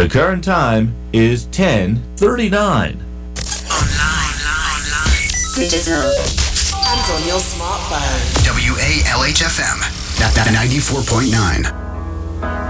The current time is 10:39. Online, digital, and on your smartphone. WALHFM 94.9.